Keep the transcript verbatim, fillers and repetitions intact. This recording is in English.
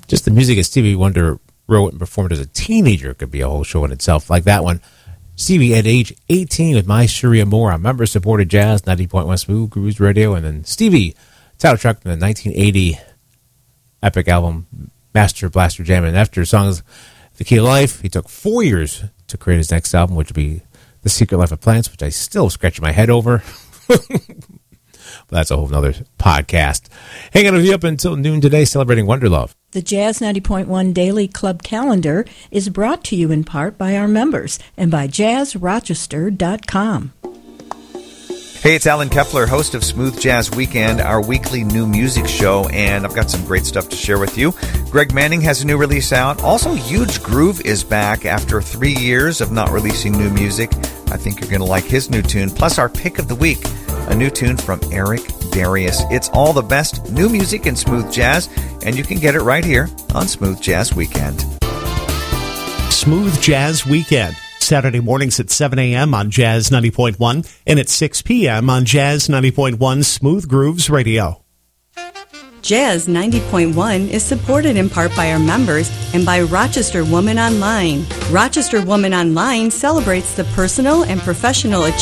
Just the music that Stevie Wonder wrote and performed as a teenager could be a whole show in itself, like that one. Stevie at age eighteen with My Cherie Amour on member-supported jazz, ninety point one Smooth Grooves Radio, and then Stevie, title track from the nineteen eighty epic album Master Blaster Jam. And after songs The Key of Life, he took four years to create his next album, which would be The Secret Life of Plants, which I still scratch my head over. But that's a whole nother podcast. Hanging with you up until noon today, celebrating Wonder Love. The Jazz ninety point one Daily Club Calendar is brought to you in part by our members and by jazz rochester dot com. Hey, it's Alan Kepler, host of Smooth Jazz Weekend, our weekly new music show, and I've got some great stuff to share with you. Greg Manning has a new release out. Also, Huge Groove is back after three years of not releasing new music. I think you're going to like his new tune, plus our pick of the week, a new tune from Eric Darius. It's all the best new music in smooth jazz, and you can get it right here on Smooth Jazz Weekend. Smooth Jazz Weekend, Saturday mornings at seven a.m. on Jazz ninety point one and at six p.m. on Jazz ninety point one Smooth Grooves Radio. Jazz ninety point one is supported in part by our members and by Rochester Woman Online. Rochester Woman Online celebrates the personal and professional achievements